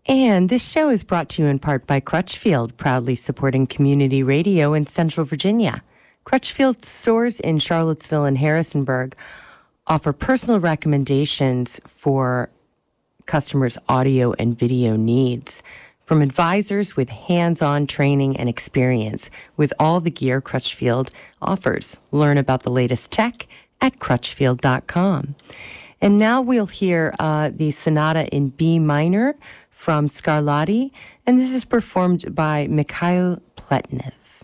And this show is brought to you in part by Crutchfield, proudly supporting community radio in Central Virginia. Crutchfield stores in Charlottesville and Harrisonburg offer personal recommendations for customers' audio and video needs from advisors with hands-on training and experience with all the gear Crutchfield offers. Learn about the latest tech at crutchfield.com. And now we'll hear the Sonata in B minor from Scarlatti, and this is performed by Mikhail Pletnev.